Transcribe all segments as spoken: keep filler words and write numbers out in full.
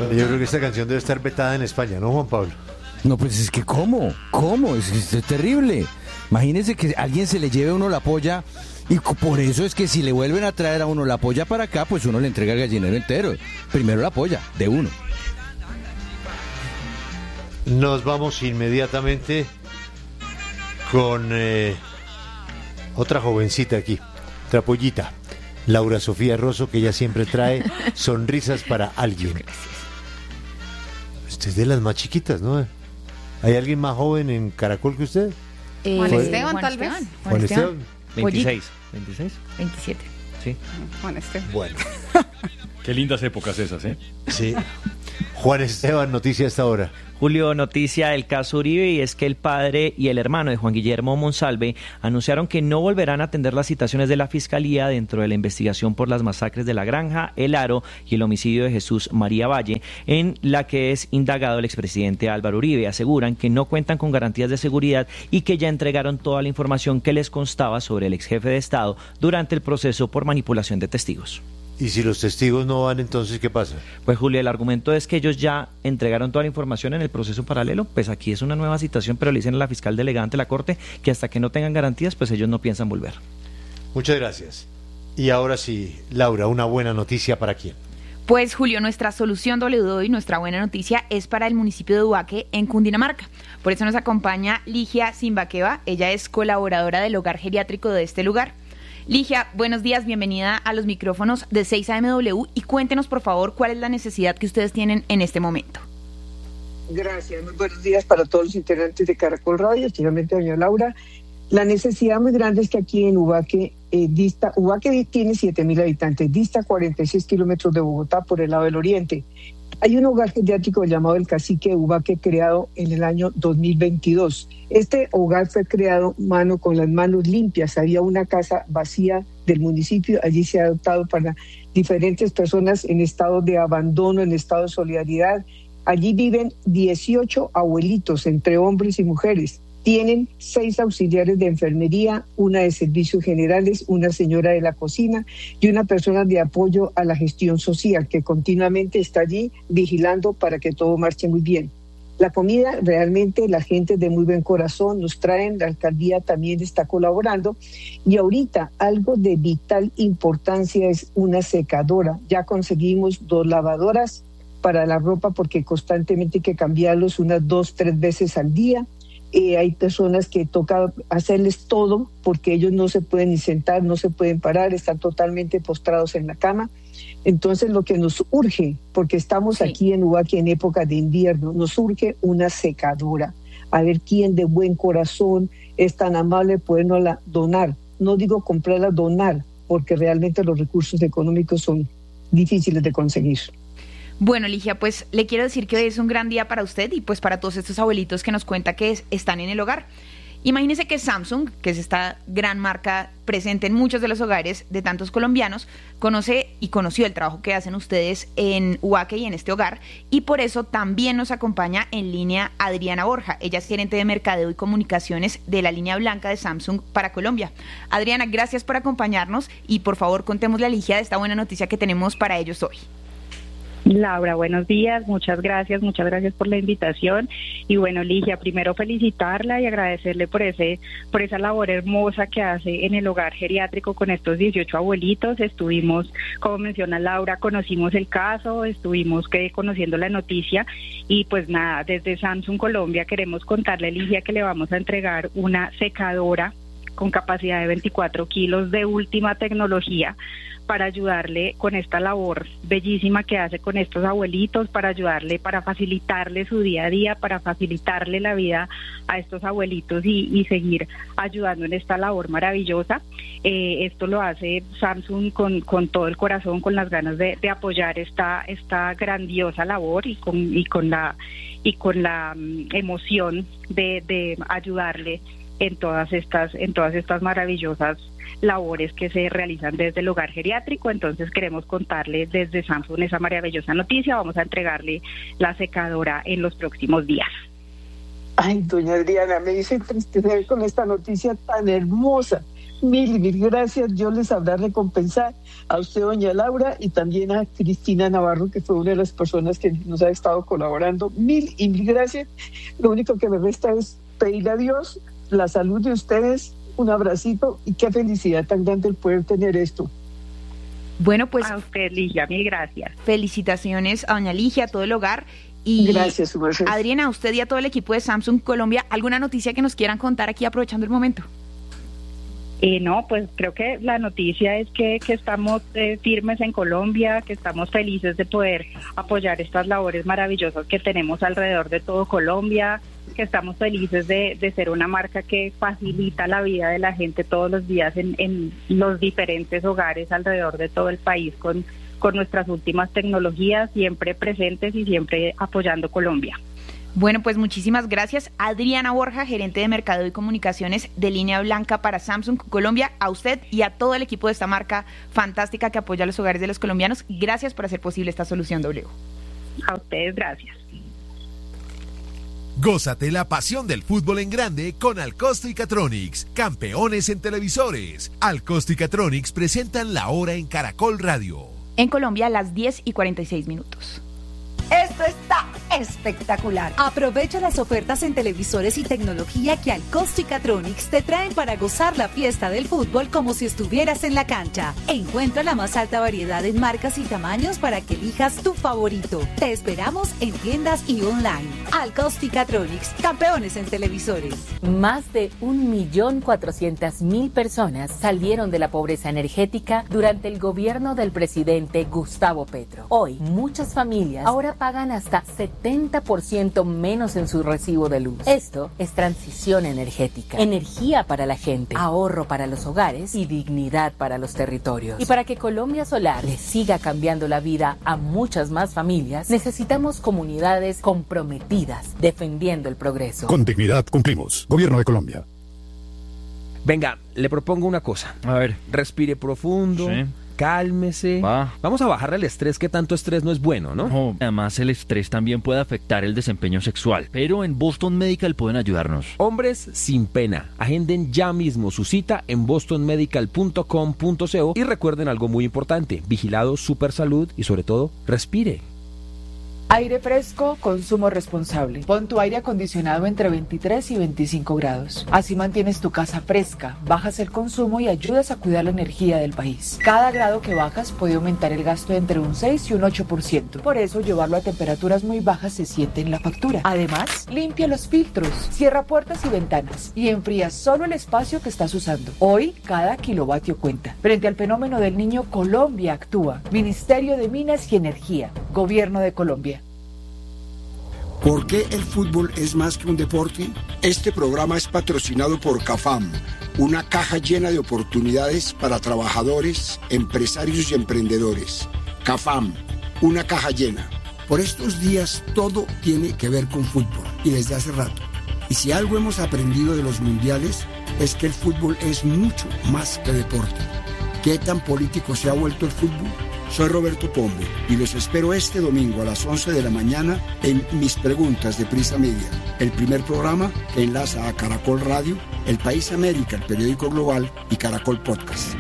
Bueno, yo creo que esta canción debe estar vetada en España, ¿no, Juan Pablo? No, pues es que ¿cómo? ¿Cómo? Es, es, es terrible. Imagínense que alguien se le lleve a uno la polla y por eso es que si le vuelven a traer a uno la polla para acá, pues uno le entrega el gallinero entero. Primero la polla, de uno. Nos vamos inmediatamente con eh, otra jovencita aquí, otra pollita, Laura Sofía Rosso, que ella siempre trae sonrisas para alguien. Usted es de las más chiquitas, ¿no? ¿Hay alguien más joven en Caracol que usted? Eh, Juan Esteban, tal vez. Juan, Juan Esteban. veintiséis. ¿veintiséis? veintisiete. Sí. Juan Esteban. Bueno. Qué lindas épocas esas, ¿eh? Sí. Juan Esteban, noticia hasta ahora. Julio, noticia del caso Uribe, y es que el padre y el hermano de Juan Guillermo Monsalve anunciaron que no volverán a atender las citaciones de la Fiscalía dentro de la investigación por las masacres de La Granja, El Aro y el homicidio de Jesús María Valle, en la que es indagado el expresidente Álvaro Uribe. Aseguran que no cuentan con garantías de seguridad y que ya entregaron toda la información que les constaba sobre el exjefe de Estado durante el proceso por manipulación de testigos. ¿Y si los testigos no van, entonces qué pasa? Pues Julio, el argumento es que ellos ya entregaron toda la información en el proceso paralelo. Pues aquí es una nueva citación, pero le dicen a la fiscal delegada ante la Corte que hasta que no tengan garantías, pues ellos no piensan volver. Muchas gracias. Y ahora sí, Laura, una buena noticia ¿para quién? Pues Julio, nuestra solución W de hoy, nuestra buena noticia es para el municipio de Ubaque, en Cundinamarca. Por eso nos acompaña Ligia Simbaqueva. Ella es colaboradora del hogar geriátrico de este lugar. Ligia, buenos días, bienvenida a los micrófonos de seis A M W y cuéntenos por favor cuál es la necesidad que ustedes tienen en este momento. Gracias, muy buenos días para todos los integrantes de Caracol Radio, especialmente doña Laura. La necesidad muy grande es que aquí en Ubaque, eh, dista, Ubaque tiene siete mil habitantes, dista cuarenta y seis kilómetros de Bogotá por el lado del oriente. Hay un hogar geriátrico llamado El Cacique de Ubaque, creado en el año dos mil veintidós. Este hogar fue creado mano con las manos limpias. Había una casa vacía del municipio, allí se ha adoptado para diferentes personas en estado de abandono, en estado de solidaridad. Allí viven dieciocho abuelitos, entre hombres y mujeres. Tienen seis auxiliares de enfermería, una de servicios generales, una señora de la cocina y una persona de apoyo a la gestión social que continuamente está allí vigilando para que todo marche muy bien. La comida, realmente la gente de muy buen corazón nos traen, la alcaldía también está colaborando y ahorita algo de vital importancia es una secadora. Ya conseguimos dos lavadoras para la ropa porque constantemente hay que cambiarlos unas dos, tres veces al día. Eh, hay personas que toca hacerles todo porque ellos no se pueden ni sentar, no se pueden parar, están totalmente postrados en la cama. Entonces lo que nos urge, porque estamos sí. aquí en Ubaque en época de invierno, nos urge una secadora. A ver quién de buen corazón es tan amable de podernosla donar. No digo comprarla, donar, porque realmente los recursos económicos son difíciles de conseguir. Bueno, Ligia, pues le quiero decir que hoy es un gran día para usted y pues para todos estos abuelitos que nos cuenta que es, están en el hogar. Imagínese que Samsung, que es esta gran marca presente en muchos de los hogares de tantos colombianos, conoce y conoció el trabajo que hacen ustedes en Ubaque y en este hogar, y por eso también nos acompaña en línea Adriana Borja. Ella es gerente de Mercadeo y Comunicaciones de la línea blanca de Samsung para Colombia. Adriana, gracias por acompañarnos y por favor contémosle a Ligia de esta buena noticia que tenemos para ellos hoy. Laura, buenos días, muchas gracias, muchas gracias por la invitación. Y bueno, Ligia, primero felicitarla y agradecerle por ese, por esa labor hermosa que hace en el hogar geriátrico con estos dieciocho abuelitos. Estuvimos, como menciona Laura, conocimos el caso, estuvimos que, conociendo la noticia y pues nada, desde Samsung Colombia queremos contarle, Ligia, que le vamos a entregar una secadora con capacidad de veinticuatro kilos de última tecnología para ayudarle con esta labor bellísima que hace con estos abuelitos, para ayudarle, para facilitarle su día a día, para facilitarle la vida a estos abuelitos y, y seguir ayudando en esta labor maravillosa. Eh, esto lo hace Samsung con, con todo el corazón, con las ganas de, de apoyar esta, esta grandiosa labor y con, y con la, y con la um, emoción de, de ayudarle en todas estas, en todas estas maravillosas labores que se realizan desde el hogar geriátrico. Entonces queremos contarle desde Samsung esa maravillosa noticia. Vamos a entregarle la secadora en los próximos días. Ay, doña Adriana, me dice triste con esta noticia tan hermosa, Mil y mil gracias. Yo les sabrá recompensar a usted, doña Laura, y también a Cristina Navarro, que fue una de las personas que nos ha estado colaborando. Mil y mil gracias. Lo único que me resta es pedirle a Dios la salud de ustedes, un abracito, y qué felicidad tan grande el poder tener esto. Bueno, pues A usted, Ligia, mil gracias. felicitaciones a doña Ligia, a todo el hogar. Y Gracias, su merced. Adriana, a usted y a todo el equipo de Samsung Colombia, ¿alguna noticia que nos quieran contar aquí aprovechando el momento? Eh, no, pues creo que la noticia es que, que estamos eh, firmes en Colombia, que estamos felices de poder apoyar estas labores maravillosas que tenemos alrededor de todo Colombia, que estamos felices de, de ser una marca que facilita la vida de la gente todos los días en, en los diferentes hogares alrededor de todo el país con, con nuestras últimas tecnologías, siempre presentes y siempre apoyando Colombia. Bueno, pues muchísimas gracias. Adriana Borja, gerente de Mercado y Comunicaciones de Línea Blanca para Samsung Colombia, a usted y a todo el equipo de esta marca fantástica que apoya a los hogares de los colombianos. Gracias por hacer posible esta solución W. A ustedes, gracias. Gózate la pasión del fútbol en grande con Alcosto y Catronics, campeones en televisores. Alcosto y Catronics presentan La Hora en Caracol Radio. En Colombia, a las diez y cuarenta y seis minutos. Esto está espectacular. Aprovecha las ofertas en televisores y tecnología que Alcosto y Catronics te traen para gozar la fiesta del fútbol como si estuvieras en la cancha. Encuentra la más alta variedad en marcas y tamaños para que elijas tu favorito. Te esperamos en tiendas y online. Alcosto y Catronics, campeones en televisores. Más de un millón cuatrocientas mil personas salieron de la pobreza energética durante el gobierno del presidente Gustavo Petro. Hoy, muchas familias ahora pagan hasta setenta por ciento menos en su recibo de luz. Esto es transición energética, energía para la gente, ahorro para los hogares y dignidad para los territorios. Y para que Colombia Solar le siga cambiando la vida a muchas más familias, necesitamos comunidades comprometidas, defendiendo el progreso. Con dignidad cumplimos. Gobierno de Colombia. Venga, le propongo una cosa. A ver. Respire profundo. Sí. Cálmese. Va. Vamos a bajarle el estrés, que tanto estrés no es bueno, ¿no? No, además el estrés también puede afectar el desempeño sexual, pero en Boston Medical pueden ayudarnos. Hombres sin pena. Agenden ya mismo su cita en boston medical punto com punto co y recuerden algo muy importante: vigilado, super salud y sobre todo, respire. Aire fresco, consumo responsable. Pon tu aire acondicionado entre veintitrés y veinticinco grados. Así mantienes tu casa fresca, bajas el consumo y ayudas a cuidar la energía del país. Cada grado que bajas puede aumentar el gasto entre un seis y un ocho por ciento. Por eso, llevarlo a temperaturas muy bajas se siente en la factura. Además, limpia los filtros, cierra puertas y ventanas y enfría solo el espacio que estás usando. Hoy, cada kilovatio cuenta. Frente al fenómeno del Niño, Colombia actúa. Ministerio de Minas y Energía. Gobierno de Colombia. ¿Por qué el fútbol es más que un deporte? Este programa es patrocinado por CAFAM, una caja llena de oportunidades para trabajadores, empresarios y emprendedores. CAFAM, una caja llena. Por estos días todo tiene que ver con fútbol y desde hace rato. Y si algo hemos aprendido de los mundiales es que el fútbol es mucho más que deporte. ¿Qué tan político se ha vuelto el fútbol? Soy Roberto Pombo y los espero este domingo a las once de la mañana en Mis Preguntas de Prisa Media, el primer programa que enlaza a Caracol Radio, El País América, el periódico global y Caracol Podcast.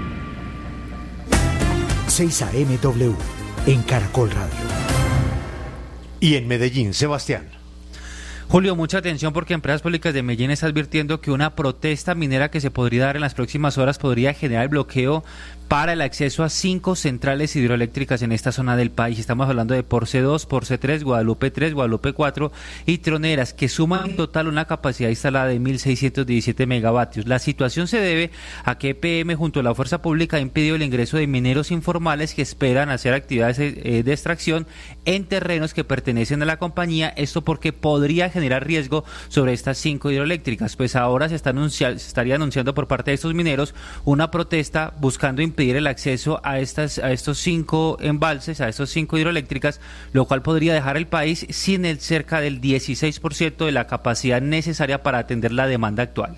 seis A M W en Caracol Radio. Y en Medellín, Sebastián. Julio, mucha atención porque Empresas Públicas de Medellín está advirtiendo que una protesta minera que se podría dar en las próximas horas podría generar bloqueo para el acceso a cinco centrales hidroeléctricas en esta zona del país. Estamos hablando de Porce dos, Porce tres, Guadalupe tres, Guadalupe cuatro y Troneras, que suman en total una capacidad instalada de mil seiscientos diecisiete megavatios. La situación se debe a que E P M junto a la Fuerza Pública ha impedido el ingreso de mineros informales que esperan hacer actividades eh, de extracción en terrenos que pertenecen a la compañía. Esto porque podría generar riesgo sobre estas cinco hidroeléctricas. Pues ahora se, está anuncia, se estaría anunciando por parte de estos mineros una protesta buscando impedir pedir el acceso a estas a estos cinco embalses, a estos cinco hidroeléctricas, lo cual podría dejar el país sin el cerca del dieciséis por ciento de la capacidad necesaria para atender la demanda actual.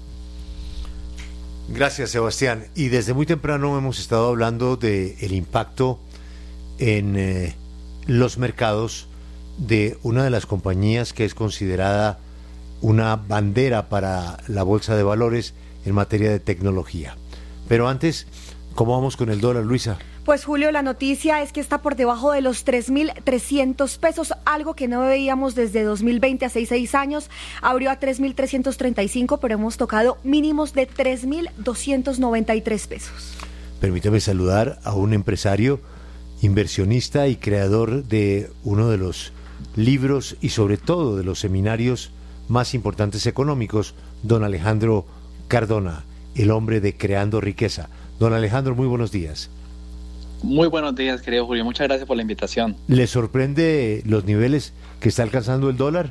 Gracias, Sebastián. Y desde muy temprano hemos estado hablando de el impacto en eh, los mercados de una de las compañías que es considerada una bandera para la bolsa de valores, en materia de tecnología. Pero antes, ¿cómo vamos con el dólar, Luisa? Pues Julio, la noticia es que está por debajo de los tres mil trescientos pesos, algo que no veíamos desde dos mil veinte, hace seis años. Abrió a tres mil trescientos treinta y cinco, pero hemos tocado mínimos de tres mil doscientos noventa y tres pesos. Permítame saludar a un empresario, inversionista y creador de uno de los libros y sobre todo de los seminarios más importantes económicos, don Alejandro Cardona, el hombre de Creando Riqueza. Don Alejandro, muy buenos días. Muy buenos días, querido Julio. Muchas gracias por la invitación. ¿Le sorprende los niveles que está alcanzando el dólar?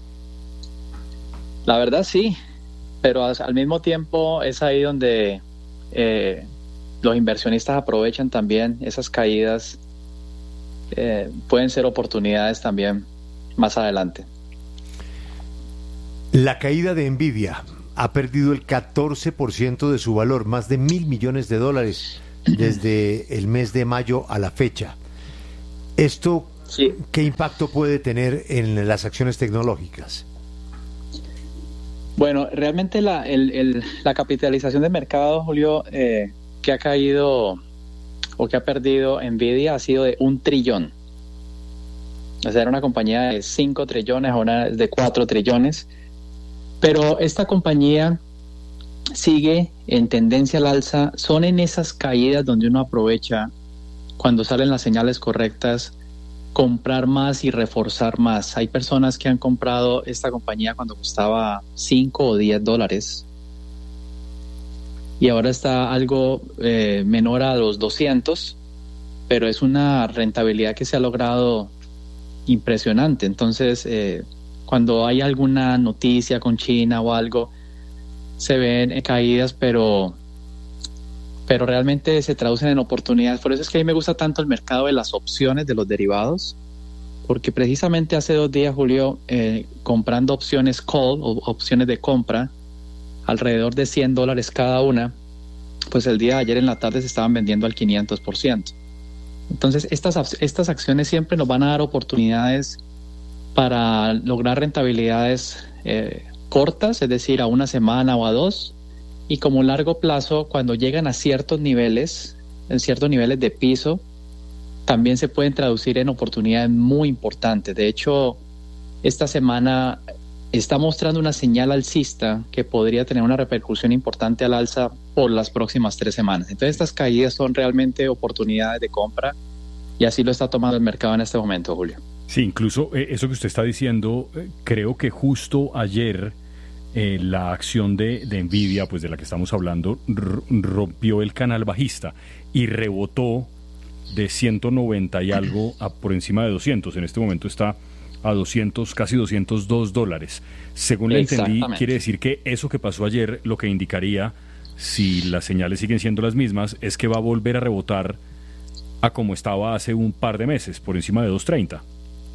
La verdad sí, pero al mismo tiempo es ahí donde eh, los inversionistas aprovechan también esas caídas. Eh, pueden ser oportunidades también más adelante. La caída de Nvidia ha perdido el catorce por ciento de su valor, más de mil millones de dólares desde el mes de mayo a la fecha. ¿Esto sí. qué impacto puede tener en las acciones tecnológicas? Bueno, realmente la, el, el, la capitalización de mercado, Julio, eh, que ha caído o que ha perdido Nvidia ha sido de un trillón. O sea, era una compañía de cinco trillones, ahora es de cuatro trillones. Pero esta compañía sigue en tendencia al alza. Son en esas caídas donde uno aprovecha, cuando salen las señales correctas, comprar más y reforzar más. Hay personas que han comprado esta compañía cuando costaba cinco o diez dólares y ahora está algo eh, menor a los doscientos, pero es una rentabilidad que se ha logrado impresionante. Entonces, eh, cuando hay alguna noticia con China o algo, se ven caídas, pero, pero realmente se traducen en oportunidades. Por eso es que a mí me gusta tanto el mercado de las opciones, de los derivados, porque precisamente hace dos días, Julio, eh, comprando opciones call o opciones de compra, alrededor de cien dólares cada una, pues el día de ayer en la tarde se estaban vendiendo al quinientos por ciento. Entonces, estas, estas acciones siempre nos van a dar oportunidades para lograr rentabilidades eh, cortas, es decir, a una semana o a dos, y como largo plazo, cuando llegan a ciertos niveles, en ciertos niveles de piso, también se pueden traducir en oportunidades muy importantes. De hecho, esta semana está mostrando una señal alcista que podría tener una repercusión importante al alza por las próximas tres semanas. Entonces, estas caídas son realmente oportunidades de compra y así lo está tomando el mercado en este momento, Julio. Sí, incluso eh, eso que usted está diciendo, eh, creo que justo ayer eh, la acción de, de Nvidia, pues de la que estamos hablando, r- rompió el canal bajista y rebotó de ciento noventa y algo a por encima de doscientos. En este momento está a doscientos, casi doscientos dos dólares. Según le entendí, quiere decir que eso que pasó ayer, lo que indicaría, si las señales siguen siendo las mismas, es que va a volver a rebotar a como estaba hace un par de meses, por encima de dos treinta.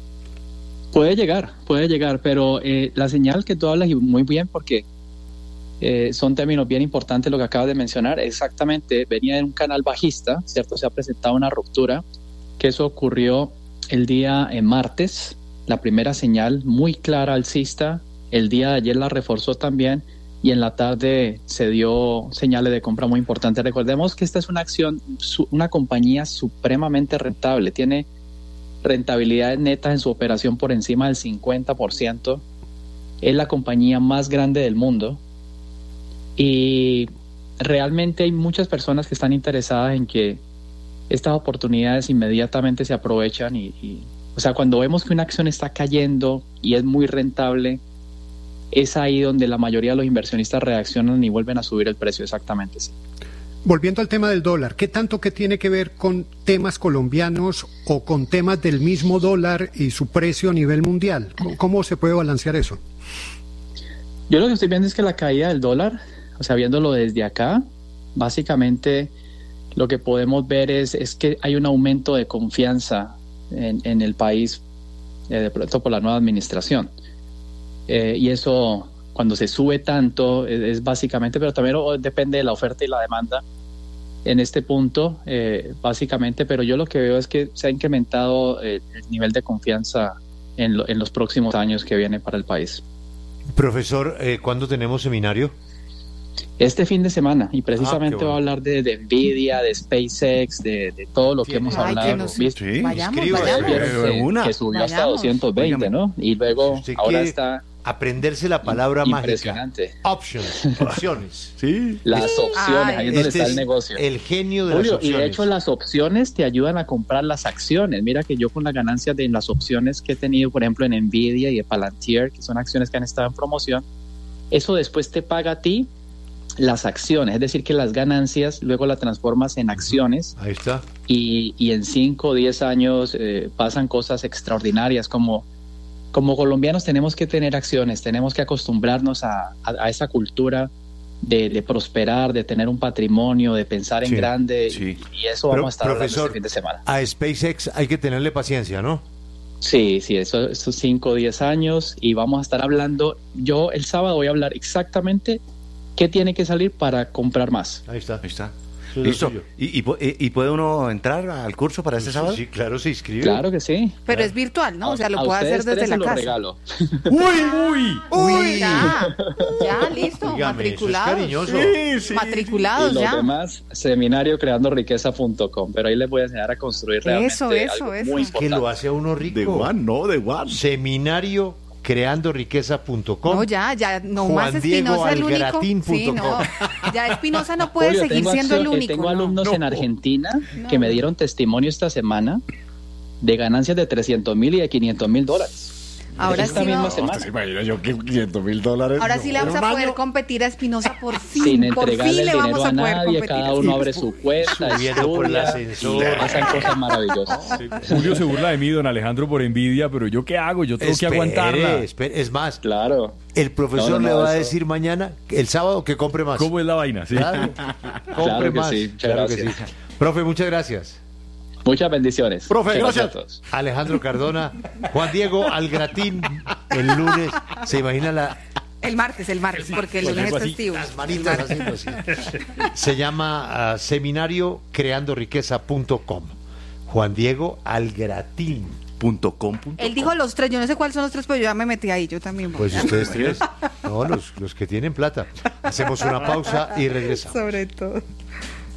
Puede llegar, puede llegar, pero eh, la señal que tú hablas, y muy bien, porque eh, son términos bien importantes lo que acabas de mencionar, exactamente, venía en un canal bajista, ¿cierto? Se ha presentado una ruptura, que eso ocurrió el día eh, martes, la primera señal muy clara alcista, el día de ayer la reforzó también, y en la tarde se dio señales de compra muy importantes. Recordemos que esta es una acción, una compañía supremamente rentable, tiene rentabilidades netas en su operación por encima del cincuenta por ciento, es la compañía más grande del mundo y realmente hay muchas personas que están interesadas en que estas oportunidades inmediatamente se aprovechan y, y o sea, cuando vemos que una acción está cayendo y es muy rentable, es ahí donde la mayoría de los inversionistas reaccionan y vuelven a subir el precio, exactamente, sí. Volviendo al tema del dólar, ¿qué tanto que tiene que ver con temas colombianos o con temas del mismo dólar y su precio a nivel mundial? ¿Cómo se puede balancear eso? Yo lo que estoy viendo es que la caída del dólar, o sea, viéndolo desde acá, básicamente lo que podemos ver es, es que hay un aumento de confianza en, en el país, eh, de pronto por la nueva administración. Eh, y eso, cuando se sube tanto, es, es básicamente, pero también oh, depende de la oferta y la demanda en este punto, eh, básicamente, pero yo lo que veo es que se ha incrementado eh, el nivel de confianza en, lo, en los próximos años que viene para el país. Profesor, eh, ¿cuándo tenemos seminario? Este fin de semana, y precisamente Ah, qué voy a bueno. hablar de, de Nvidia, de SpaceX, de, de todo lo que hemos Ay, hablado. que nos- ¿Viste? Sí, vayamos, Ustedes vayamos. vieron De que, una. que subió hasta Vayamos. doscientos veinte, ¿no? Y luego Si usted ahora quiere está aprenderse la palabra mágica. impresionante. Options, opciones. Sí. Las opciones, ahí es donde Este está es el negocio. el genio de Julio, las y opciones. de hecho las opciones te ayudan a comprar las acciones. Mira que yo con las ganancias de las opciones que he tenido, por ejemplo, en Nvidia y de Palantir, que son acciones que han estado en promoción, eso después te paga a ti las acciones. Es decir, que las ganancias luego las transformas en acciones. Ahí está. Y, y en cinco o diez años eh, pasan cosas extraordinarias. Como, como colombianos tenemos que tener acciones, tenemos que acostumbrarnos a, a, a esa cultura de, de prosperar, de tener un patrimonio, de pensar en Sí, grande. sí. Y, y eso Pero, vamos a estar hablando profesor, este fin de semana. a SpaceX hay que tenerle paciencia, ¿no? Sí, sí, eso, esos cinco o diez años. Y vamos a estar hablando, yo el sábado voy a hablar exactamente qué tiene que salir para comprar más. Ahí está. Ahí está. Eso es lo Listo. suyo. ¿Y, y, pu- y- y puede uno entrar al curso para este Sí, sábado? sí, claro, se inscribe. Claro que sí. Pero es virtual, ¿no? O sea, lo A puede hacer ustedes desde tres la se los casa. regalo. ¡Uy, uy! Uy, ya, ya, listo, Dígame, eso es matriculados. cariñoso. Sí, sí. Y Matriculados los ya. demás, seminario creando riqueza punto com. Pero ahí les voy a enseñar a construir realmente Eso, eso, algo eso. muy Es que importante. lo hace a uno rico. De Juan, no, de Juan. Seminario creando riqueza punto com. No, ya, ya, no Juan más Diego Espinosa el único. Algratín punto Sí, no, com. ya Espinosa no puede Julio, seguir tengo siendo el accio- eh, único. Tengo no. alumnos No. en Argentina No. que me dieron testimonio esta semana de ganancias de trescientos mil y de quinientos mil dólares. Ahora esta sí misma va- semana. ¿Usted se imagina yo que quinientos mil dólares? Ahora no. sí le vamos En a un poder año. competir a Espinosa por fin. Sin por entregarle fin el le dinero vamos a a poder nadie, competir. cada uno abre su cuenta, Subiendo por el estudia, ascensor. y pasan cosas maravillosas. Julio se burla de mí, don Alejandro, por envidia, pero ¿yo qué hago? Yo tengo Espere, que aguantarla. espere. Es más, Claro. el profesor No, no, le no, va a eso- decir mañana, el sábado, que compre más. ¿Cómo es la vaina? Sí. Claro, compre Claro que más. sí, muchas Claro que gracias. sí. Profe, muchas gracias. Muchas bendiciones. Profe, Muchas gracias. a todos. Alejandro Cardona, Juan Diego Algratín, el lunes. ¿Se imagina la, El martes, el martes, porque el Pues lunes algo es así, festivo. las manitas haciendo así? Se llama uh, Seminario creando riqueza punto com. Juan Diego Algratín. Punto com, punto Él dijo los tres, yo no sé cuáles son los tres, pero yo ya me metí ahí, yo también. voy. Pues ustedes tres. No, los, los que tienen plata. Hacemos una pausa y regresamos. Sobre todo.